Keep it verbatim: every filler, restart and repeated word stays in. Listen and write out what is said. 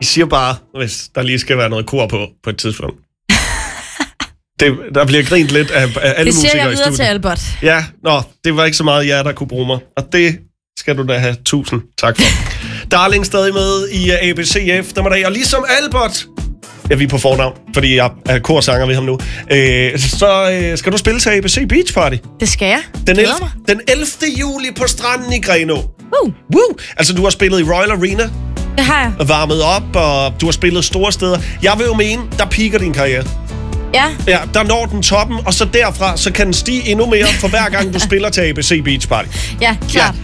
I siger bare, hvis der lige skal være noget kor på, på et tidspunkt. Det, der bliver grint lidt af, af alle musikere i studiet. Det siger jeg videre til Albert. Ja, nå, det var ikke så meget jer, der kunne bruge mig. Og det skal du da have tusind tak for. Darling stadig med i A B C F. Der dag. Og ligesom Albert, ja, vi er på fornavn, fordi jeg er korsanger ved ham nu, øh, så øh, skal du spille til A B C Beach Party. Det skal jeg. Den ellevte, den ellevte juli på stranden i Grenaa. Uh. Woo! Altså, du har spillet i Royal Arena. Det har jeg. Og varmet op, og du har spillet store steder. Jeg vil jo mene, der piker din karriere. Ja. Ja, der når den toppen, og så derfra, så kan den stige endnu mere for hver gang, du spiller til A B C Beach Party. Ja, klart. Ja.